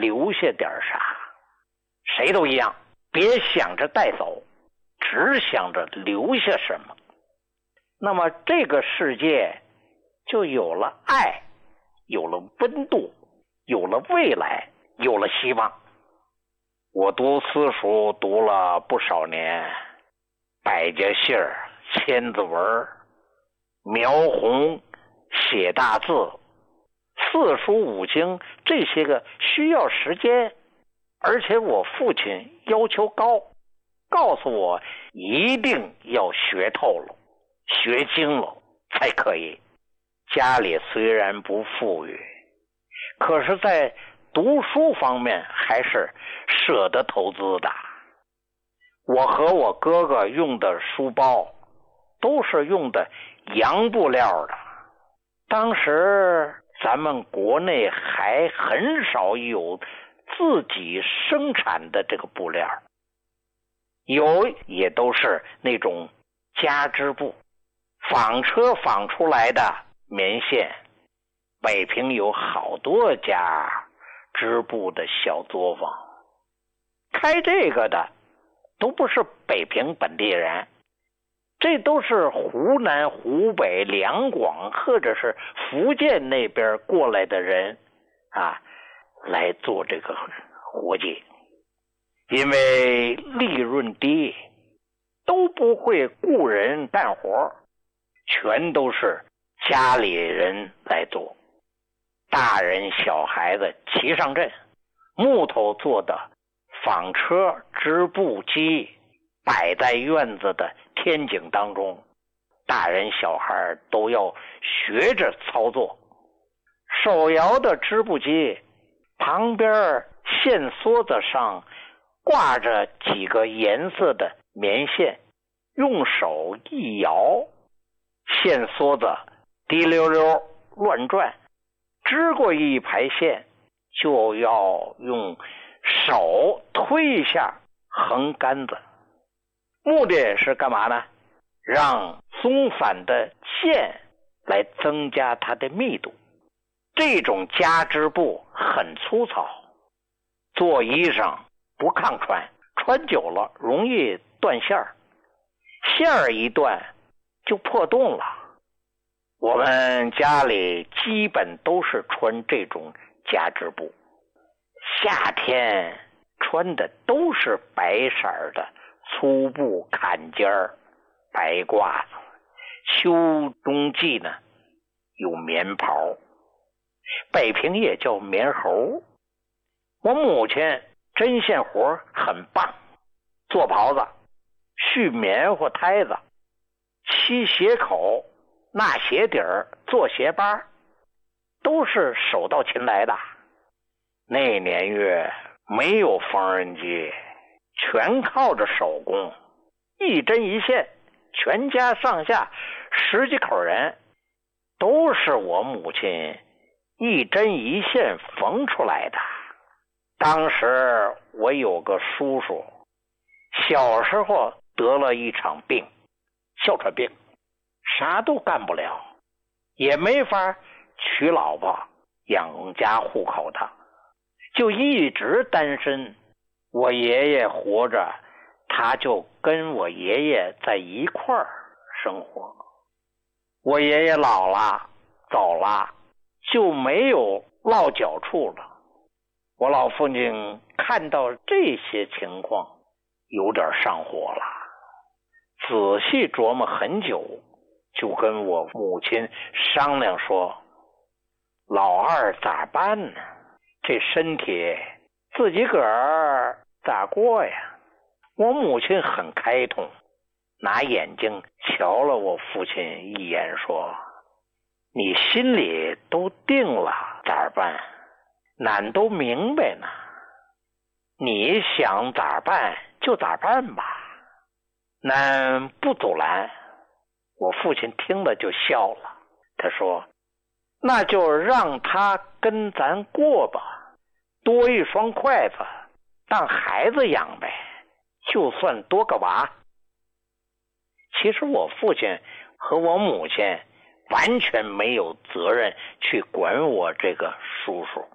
留下点啥，谁都一样，别想着带走，只想着留下什么。那么这个世界就有了爱，有了温度，有了未来，有了希望。我读私塾读了不少年，百家姓、千字文、描红、写大字、四书五经，这些个需要时间，而且我父亲要求高，告诉我一定要学透了，学精了才可以。家里虽然不富裕，可是在读书方面还是舍得投资的。我和我哥哥用的书包都是用的洋布料的，当时咱们国内还很少有自己生产的这个布料，有也都是那种夹织布，纺车纺出来的棉线。北平有好多家织布的小作坊，开这个的都不是北平本地人，这都是湖南、湖北、两广或者是福建那边过来的人啊，来做这个活计。因为利润低，都不会雇人干活，全都是家里人来做。大人小孩子齐上阵，木头做的纺车、织布机摆在院子的天井当中，大人小孩都要学着操作。手摇的织布机旁边线梭子上挂着几个颜色的棉线，用手一摇，线梭子滴溜溜乱转，织过一排线就要用手推一下横杆子，目的是干嘛呢？让松散的线来增加它的密度。这种夹织布很粗糙，做衣裳不抗穿，穿久了容易断线儿，线儿一断就破洞了。我们家里基本都是穿这种夹织布，夏天穿的都是白色的粗布坎肩儿、白褂子，秋冬季呢有棉袍，北平也叫棉猴。我母亲针线活很棒，做袍子、续棉花胎子、漆鞋口、纳鞋底儿、做鞋帮，都是手到擒来的。那年月没有缝纫机，全靠着手工，一针一线，全家上下10几口人都是我母亲一针一线缝出来的。当时我有个叔叔，小时候得了一场病，哮喘病，啥都干不了，也没法娶老婆养家糊口的，就一直单身。我爷爷活着，他就跟我爷爷在一块儿生活。我爷爷老了走了，就没有落脚处了。我老父亲看到这些情况，有点上火了，仔细琢磨很久，就跟我母亲商量说，老二咋办呢？这身体自己个儿咋过呀？我母亲很开通，拿眼睛瞧了我父亲一眼，说，你心里都定了咋办？俺都明白呢，你想咋办就咋办吧，俺不阻拦。我父亲听了就笑了，他说，那就让他跟咱过吧，多一双筷子当孩子养呗，就算多个娃。其实我父亲和我母亲完全没有责任去管我这个叔叔，